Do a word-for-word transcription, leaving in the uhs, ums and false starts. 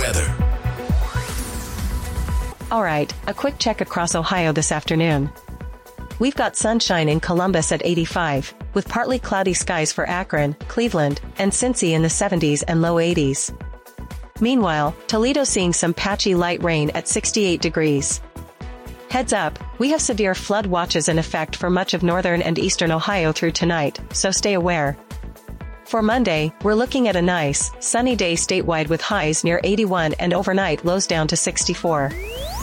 weather. Alright, a quick check across Ohio this afternoon. We've got sunshine in Columbus at eighty-five, with partly cloudy skies for Akron, Cleveland, and Cincy in the seventies and low eighties. Meanwhile, Toledo seeing some patchy light rain at sixty-eight degrees. Heads up, we have severe flood watches in effect for much of northern and eastern Ohio through tonight, so stay aware. For Monday, we're looking at a nice, sunny day statewide with highs near eighty-one and overnight lows down to sixty-four.